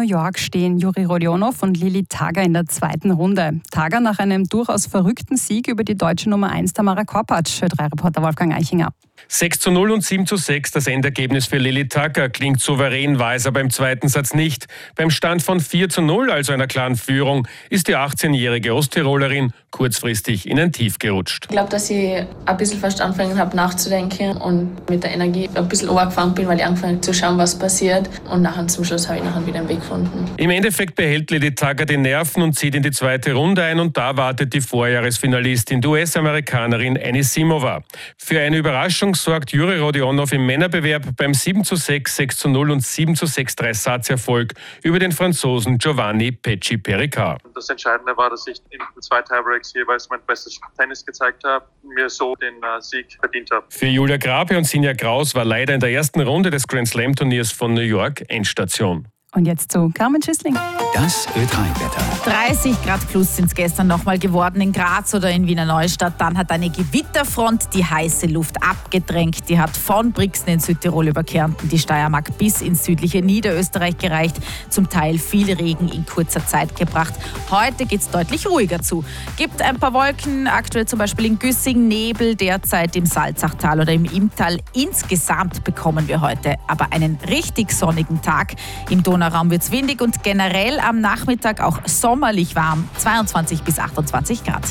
New York stehen Juri Rodionov und Lilly Tager in der zweiten Runde. Tager nach einem durchaus verrückten Sieg über die deutsche Nummer 1 Tamara Korpatsch, Ö3-Reporter Wolfgang Eichinger. 6:0 und 7:6 das Endergebnis für Lilly Tager. Klingt souverän, war es aber im zweiten Satz nicht. Beim Stand von 4:0, also einer klaren Führung, ist die 18-jährige Osttirolerin kurzfristig in ein Tief gerutscht. Ich glaube, dass ich ein bisschen fast angefangen habe nachzudenken und mit der Energie ein bisschen runtergefahren bin, weil ich angefangen habe zu schauen, was passiert. Und nachher zum Schluss habe ich wieder einen Weg gefunden. Im Endeffekt behält Lilly Tager die Nerven und zieht in die zweite Runde ein. Und da wartet die Vorjahresfinalistin, die US-Amerikanerin Anisimova. Für eine Überraschung sorgt Juri Rodionov im Männerbewerb beim 7:6, 6:0 und 7:6 Dreisatzerfolg über den Franzosen Giovanni Pecci-Pericard. Das Entscheidende war, dass ich in den 2 Tiebreaks jeweils mein bestes Tennis gezeigt habe und mir so den Sieg verdient habe. Für Julia Grape und Sinja Kraus war leider in der ersten Runde des Grand Slam Turniers von New York Endstation. Und jetzt zu Carmen Schüssling. Das Ö3-Wetter. 30 Grad plus sind es gestern nochmal geworden in Graz oder in Wiener Neustadt. Dann hat eine Gewitterfront die heiße Luft abgedrängt. Die hat von Brixen in Südtirol über Kärnten, die Steiermark bis ins südliche Niederösterreich gereicht. Zum Teil viel Regen in kurzer Zeit gebracht. Heute geht es deutlich ruhiger zu. Gibt ein paar Wolken, aktuell zum Beispiel in Güssing, Nebel derzeit im Salzachtal oder im Inntal. Insgesamt bekommen wir heute aber einen richtig sonnigen Tag. Im Donauraum wird es windig und generell am Nachmittag auch sommerlich warm, 22 bis 28 Grad.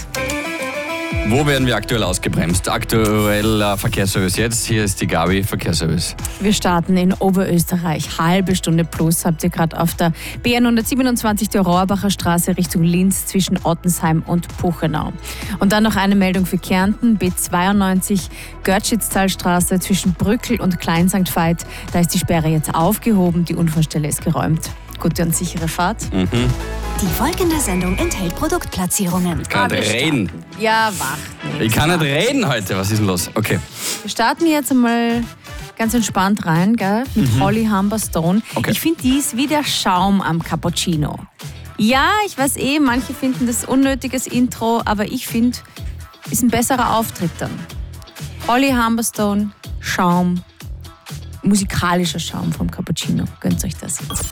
Wo werden wir aktuell ausgebremst? Aktuell Verkehrsservice jetzt. Hier ist die Gabi, Verkehrsservice. Wir starten in Oberösterreich. Halbe Stunde plus habt ihr gerade auf der BN 127 der Rohrbacher Straße Richtung Linz zwischen Ottensheim und Puchenau. Und dann noch eine Meldung für Kärnten. B92 Görtschitztalstraße zwischen Brückl und Klein St. Veit. Da ist die Sperre jetzt aufgehoben. Die Unfallstelle ist geräumt. Gute und sichere Fahrt. Die folgende Sendung enthält Produktplatzierungen. Ich kann nicht reden. Ja, wach. Ich kann nicht reden heute. Was ist denn los? Okay. Wir starten jetzt einmal ganz entspannt rein, gell? Mit Holly Humberstone. Okay. Ich finde, die ist wie der Schaum am Cappuccino. Ja, ich weiß manche finden das unnötiges Intro, aber ich finde, ist ein besserer Auftritt dann. Holly Humberstone, Schaum, musikalischer Schaum vom Cappuccino. Gönnt euch das jetzt.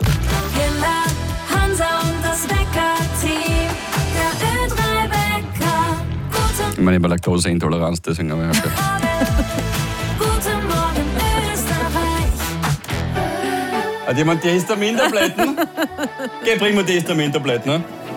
Hansa und das Wecker-Team. Der Ö3-Wecker. Ich meine, ich habe Laktoseintoleranz, deswegen habe ich okay. Guten Morgen, Österreich. Hat jemand die Histamintabletten? Geh, bring mir die Histamintabletten, ne?